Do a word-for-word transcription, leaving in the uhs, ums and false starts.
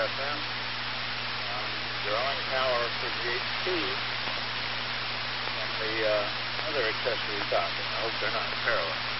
about them. Um, drawing power for the H P and the uh, other accessory socket. I hope they're not parallel.